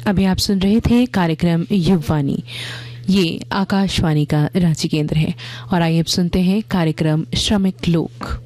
अभी आप सुन रहे थे कार्यक्रम युववाणी। ये आकाशवाणी का रांची केंद्र है और आइए अब सुनते हैं कार्यक्रम श्रमिक लोक।